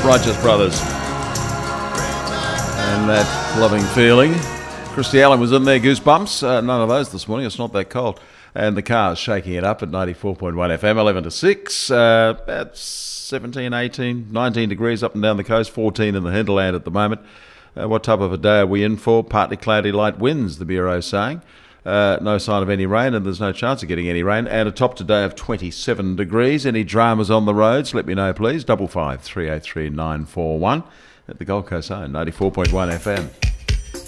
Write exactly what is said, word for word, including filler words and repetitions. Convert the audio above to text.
Righteous Brothers. And that loving feeling. Christy Allen was in there, Goosebumps. Uh, none of those this morning. It's not that cold. And the car's shaking it up at ninety-four point one F M, eleven to six. Uh, about seventeen, eighteen, nineteen degrees up and down the coast, fourteen in the hinterland at the moment. Uh, what type of a day are we in for? Partly cloudy, light winds, the Bureau's saying. Uh, no sign of any rain, and there's no chance of getting any rain. And a top today of twenty-seven degrees. Any dramas on the roads, let me know, please. Double five, three oh three, nine four one at the Gold Coast Zone, ninety-four point one F M.